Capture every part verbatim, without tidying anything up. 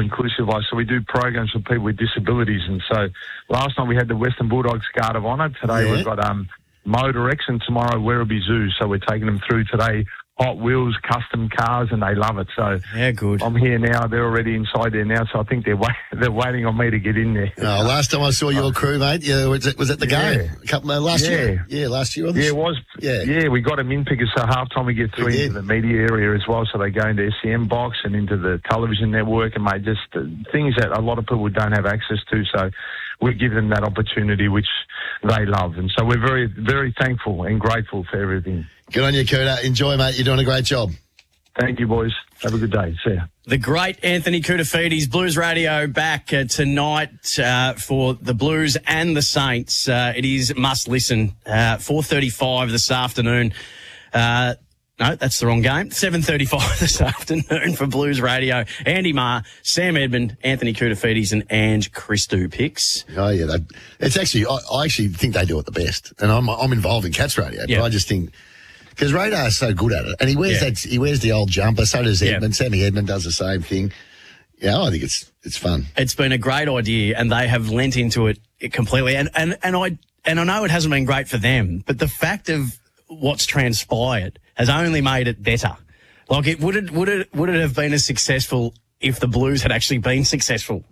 inclusive life. So we do programs for people with disabilities. And so last night we had the Western Bulldogs Guard of Honour. Today Yeah. we've got um, Motor X, and tomorrow Werribee Zoo. So we're taking them through today. Hot Wheels, custom cars, and they love it. So Yeah, good. I'm here now. They're already inside there now, so I think they're wait- they're waiting on me to get in there. Oh, last time I saw your crew, mate, yeah, was it was at the Yeah. game a couple uh, last Yeah. year. Yeah, last year. Yeah, it was. Yeah. Yeah, we got them in because so half time we get through We into did. the media area as well. So they go into S C M box and into the television network, and mate, just uh, things that a lot of people don't have access to. So we give them that opportunity, which they love, and so we're very, very thankful and grateful for everything. Good on you, Kuda. Enjoy, mate. You're doing a great job. Thank you, boys. Have a good day. See ya. The great Anthony Koutafidis, Blues Radio, back uh, tonight uh, for the Blues and the Saints. Uh, it is must listen. Uh, four thirty-five this afternoon. Uh, no, that's the wrong game. seven thirty-five this afternoon for Blues Radio. Andy Marr, Sam Edmund, Anthony Koutafidis, and Ange Christou picks. Oh yeah, they, it's actually I, I actually think they do it the best, and I'm I'm involved in Cats Radio, Yeah. but I just think. Because Radar is so good at it, and he wears Yeah. that. He wears the old jumper. So does Yeah. Edmund. Sammy Edmund does the same thing. Yeah, I think it's it's fun. It's been a great idea, and they have lent into it completely. And and and I and I know it hasn't been great for them, but the fact of what's transpired has only made it better. Like, it would it would it would it have been as successful if the Blues had actually been successful?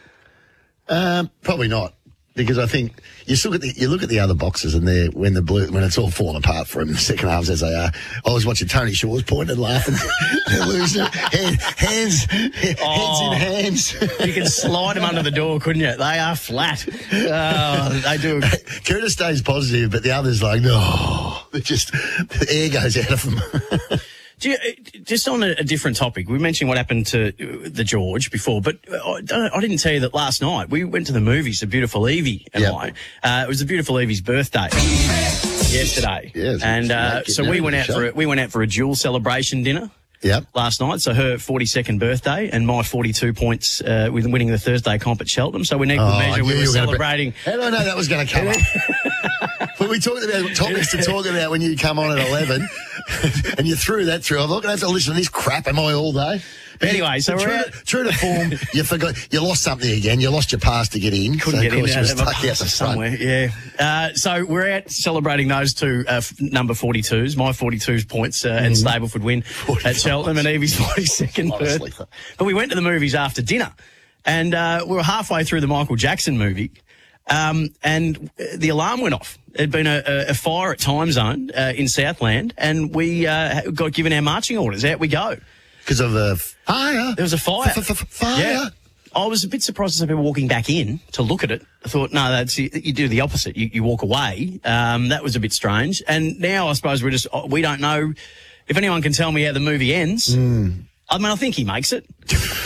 Um, probably not, because I think you look at the you look at the other boxes, and they're when the blue when it's all falling apart for him in the second halves as they are. I was watching Tony Shaw's point and laughing. They're losing Hand, hands, Oh. hands in hands. You can slide them under the door, couldn't you? They are flat. Oh, they do. Kuda stays positive, but the others like no, they're just the air goes out of them. Do you, just on a, a different topic, we mentioned what happened to uh, the George before, but I, don't- I didn't tell you that last night we went to the movies, The Beautiful Evie and Yep. I. Uh, it was The Beautiful Evie's birthday yesterday, Yeah, it's and great uh, getting so out we of went the out show. for a, we went out for a dual celebration dinner Yep. last night. So her forty-second birthday and my forty-two points uh, with winning the Thursday comp at Cheltenham. So in equal Oh, measure, I we knew were you were gonna bring- celebrating. How did I know that was going to come up? But we talked about topics to talk about when you come on at eleven, and you threw that through. I'm not going to have to listen to this crap, am I, all day? But anyway, so true, we're out. to, true to form, you forgot, you lost something again. You lost your pass to get in. Couldn't so get of in. course you uh, were have a stuck out pass the front. somewhere. Yeah. Uh, so we're out celebrating those two uh, f- number forty-twos, my forty-twos points, uh, and Stableford win at Cheltenham and Evie's forty-second Honestly. birthday. But we went to the movies after dinner, and uh, we were halfway through the Michael Jackson movie, um, and the alarm went off. There'd been a, a, a fire at Time Zone uh, in Southland, and we uh, got given our marching orders. Out we go. Because of the fire. There was a fire. F- f- f- fire. Yeah. I was a bit surprised to see people walking back in to look at it. I thought, no, that's you do the opposite. You, you walk away. Um, that was a bit strange. And now I suppose we're just we don't know if anyone can tell me how the movie ends. Mm. I mean, I think he makes it.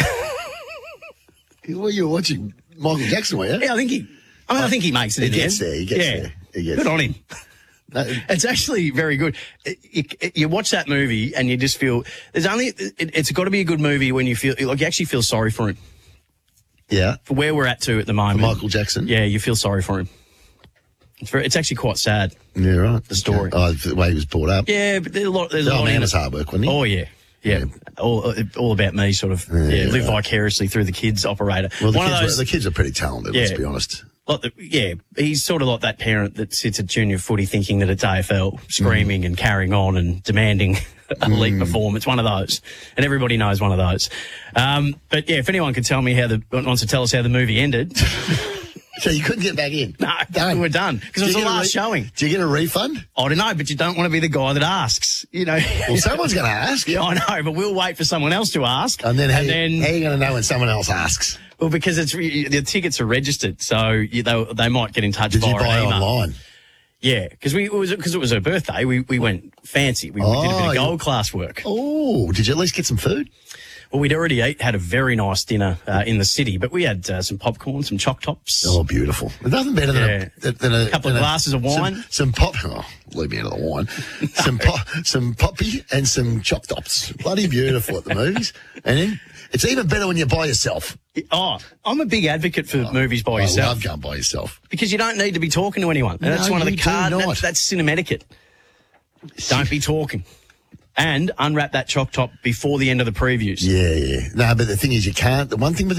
Well, you were watching Michael Jackson, were you? Yeah, I think he. I mean, I think he makes it. He in the gets end. there, he gets yeah. there, he gets Good there. on him. No, It's actually very good. It, it, it- you watch that movie and you just feel there's only. It, it's got to be a good movie when you feel like you actually feel sorry for him. yeah. For where we're at to at the moment. Michael Jackson. Yeah, you feel sorry for him. It's very, it's actually quite sad. Yeah, right. The story. Oh, the way he was brought up. Yeah, but there's a lot. There's a Oh, lot man, in it's it. hard work, wasn't he? Oh yeah, yeah. All all about me, sort of. Yeah, Yeah, live right. vicariously through the kids operator. Well, the One kids, of were, those. the kids are pretty talented, let's Yeah. be honest. Like the, yeah, he's sort of like that parent that sits at junior footy thinking that it's A F L, screaming and carrying on and demanding elite performance. One of those, and everybody knows one of those. Um, but yeah, if anyone could tell me how the wants to tell us how the movie ended, So you couldn't get back in? no, Done. we're done because it was Do the you get a last re- showing. Do you get a refund? I don't know, but you don't want to be the guy that asks, you know. Well, someone's going to ask. Yeah, I know, but we'll wait for someone else to ask. And then how, and you- then how are you going to know when someone else asks? well, because it's re- the tickets are registered, so you, they they might get in touch. Did via you buy an email. online? Yeah, because we it was because it was her birthday. We we went fancy. We, we did a Oh, bit of you- gold class work. Oh, did you at least get some food? Well, we'd already ate, had a very nice dinner uh, in the city, but we had uh, some popcorn, some choc tops. Oh, beautiful. There's nothing better than, Yeah. a, than a Couple of than a- glasses of wine. Some, some pop. Oh, leave me out of the wine. Some pop, some poppy and some choc tops. Bloody beautiful at the movies. And then it's even better when you're by yourself. Oh, I'm a big advocate for movies by I yourself love going by yourself. because you don't need to be talking to anyone. And that's No, one of the you do cards. not. That's, that's cinematiquette. Don't be talking. And unwrap that choc top before the end of the previews. Yeah, yeah. No, but the thing is, you can't. The one thing with